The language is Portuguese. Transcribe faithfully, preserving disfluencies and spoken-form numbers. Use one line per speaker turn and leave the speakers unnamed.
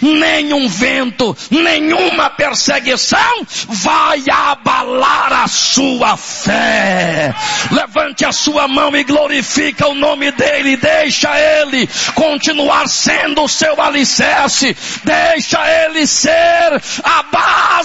nenhum vento, nenhuma perseguição vai abalar a sua fé. Levante a sua mão e glorifica o nome dele. Deixa ele continuar sendo o seu alicerce. Deixa ele ser a base